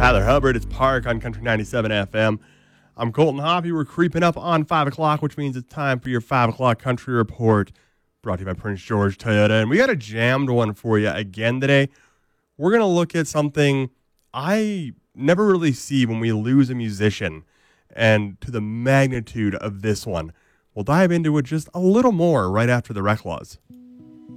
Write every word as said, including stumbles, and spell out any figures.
Tyler Hubbard. It's Park on Country ninety-seven F M. I'm Colton Hoppy. We're creeping up on five o'clock, which means it's time for your five o'clock Country Report, brought to you by Prince George Toyota. And we got a jammed one for you again today. We're going to look at something I never really see when we lose a musician, and to the magnitude of this one. We'll dive into it just a little more right after the Rec Laws.